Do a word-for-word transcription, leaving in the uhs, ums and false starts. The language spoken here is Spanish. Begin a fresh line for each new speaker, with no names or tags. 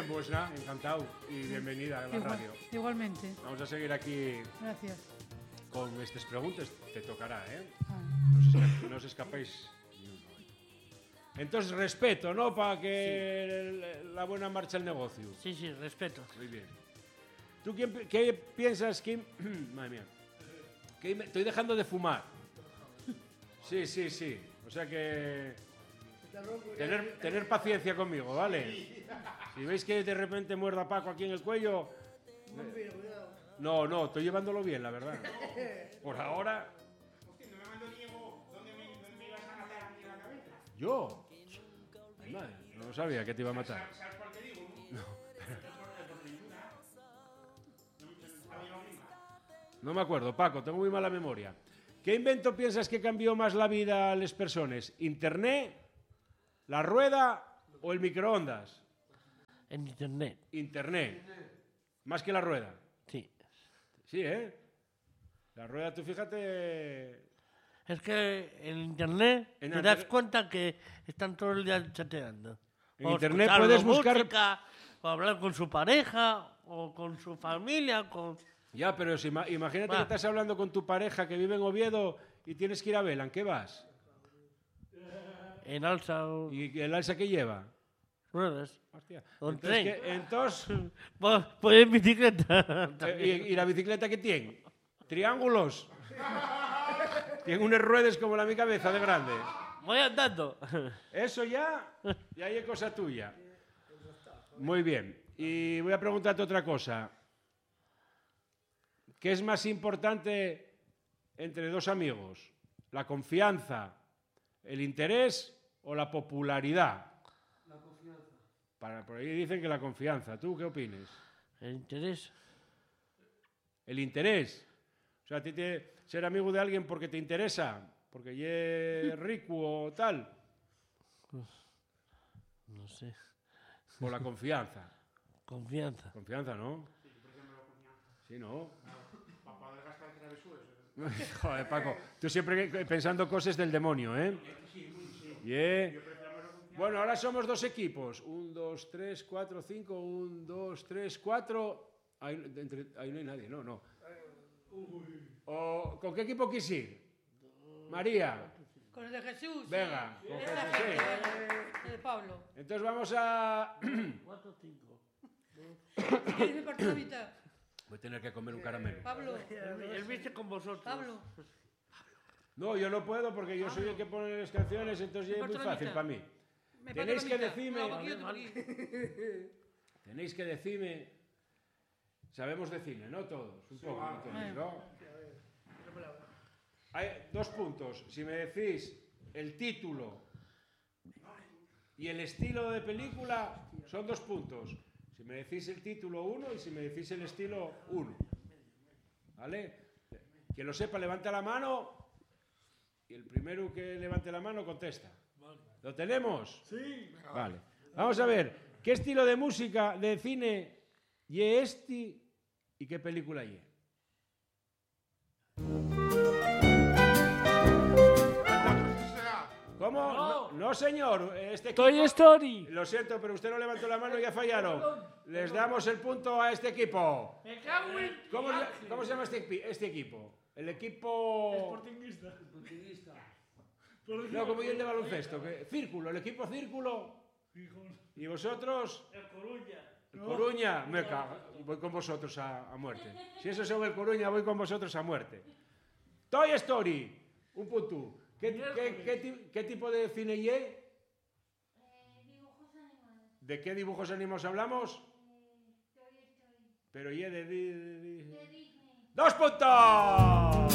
bien, pues nada, encantado y bienvenida a la
Igual,
radio.
Igualmente.
Vamos a seguir aquí
Gracias.
con estas preguntas. Te tocará, ¿eh?
Ah.
No os, esca- no os escapéis ni uno. Entonces, respeto, ¿no? Para que el- la buena marcha el negocio.
Sí, sí, respeto.
Muy bien. ¿Tú quién pi- qué piensas que... Madre mía. Que me- estoy dejando de fumar. Sí, sí, sí. O sea que... Tener, tener paciencia conmigo, ¿vale? Si veis que de repente muerda Paco aquí en el cuello... No, no, estoy llevándolo bien, la verdad. Por ahora... ¿Yo? Ay, madre, no sabía que te iba a matar. No me acuerdo, Paco, tengo muy mala memoria. ¿Qué invento piensas que cambió más la vida a las personas? ¿Internet, la rueda o el microondas?
En internet.
Internet. Más que la rueda.
Sí.
Sí, ¿eh? La rueda, tú fíjate...
Es que en internet
En
te
inter-
das cuenta que están todo el día chateando.
En
O
internet
escuchando
puedes buscar-
música, o hablar con su pareja, o con su familia, con...
Ya, pero si ima- imagínate
Va.
que estás hablando con tu pareja que vive en Oviedo y tienes que ir a Vela, ¿en qué vas?
En alza o
¿Y el alza que lleva?
ruedas.
Hostia.
O en
Entonces,
tren.
¿qué- entonces
Pues, pues en bicicleta.
eh, ¿y, y la bicicleta qué tiene? ¿Triángulos? Tiene unas ruedas como la mi cabeza de grande.
Voy andando.
Eso ya, ya es cosa tuya. Muy bien. Y voy a preguntarte otra cosa. ¿Qué es más importante entre dos amigos? ¿La confianza, el interés o la popularidad? La confianza. Para, por ahí dicen que la confianza. ¿Tú qué opinas?
El interés.
El interés. O sea, a ti te, ser amigo de alguien porque te interesa, porque es rico o tal,
No sé.
o la confianza.
Confianza.
Confianza, ¿no? Sí, ¿no? Joder, Paco, tú siempre pensando cosas del demonio, ¿eh? Yeah. Bueno, ahora somos dos equipos. Un, dos, tres, cuatro, cinco. Un, dos, tres, cuatro. Ahí, entre- ahí no hay nadie, no, no. O, ¿con qué equipo quieres ir? María.
Con el de Jesús.
Venga,
sí.
con
Esa
Jesús,
gente,
sí.
El de Pablo.
Entonces vamos a...
Cuatro, cinco.
¿Quieres me parto la mitad?
Voy a tener que comer un caramelo.
Pablo.
Él viste con vosotros.
Pablo.
No, yo no puedo porque yo soy el que pone las canciones, entonces ya es muy
Parto la
fácil
mitad.
para mí.
Me
Tenéis
parto la
que
mitad.
decirme-
No, aquí yo tengo aquí.
Tenéis que decirme... Sabemos de cine, ¿no? Todos, un poco, no todos, ¿no? Hay dos puntos. Si me decís el título y el estilo de película, son dos puntos. Si me decís el título, uno, y si me decís el estilo, uno. ¿Vale? Quien lo sepa, levanta la mano y el primero que levante la mano contesta. ¿Lo tenemos? Sí. Vale. Vamos a ver, ¿qué estilo de música, de cine, y este y qué película y? ¿Cómo? No, no, señor. Este equipo...
Toy Story.
Lo siento, pero usted no levantó la mano y ya fallaron. Les damos el punto a este equipo.
Me cago en...
¿Cómo, se- cómo se llama este, equi- este equipo? El equipo...
Sportingista.
No, como yo el de baloncesto. que- Círculo, el equipo Círculo. ¿Y vosotros?
El Coruña.
El Coruña. Me cago. Voy con vosotros a, a muerte. Si eso son el Coruña, voy con vosotros a muerte. Toy Story. Un punto. ¿Qué, qué, qué, ti- qué tipo de cine y?
Eh, dibujos animados.
¿De qué dibujos animados hablamos?
Eh, Toy Story.
Pero y de, de- de-
De Disney.
¡Dos puntos!